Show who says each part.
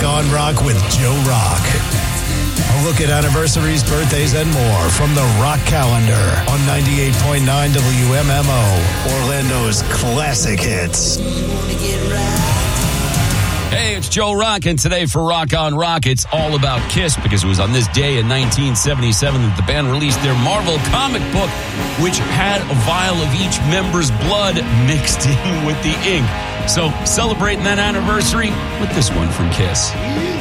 Speaker 1: on Rock with Joe Rock. A look at anniversaries, birthdays, and more from the Rock Calendar on 98.9 WMMO, Orlando's classic hits.
Speaker 2: Hey, it's Joe Rock, and today for Rock on Rock, it's all about Kiss, because it was on this day in 1977 that the band released their Marvel comic book, which had a vial of each member's blood mixed in with the ink. So, celebrating that anniversary with this one from Kiss.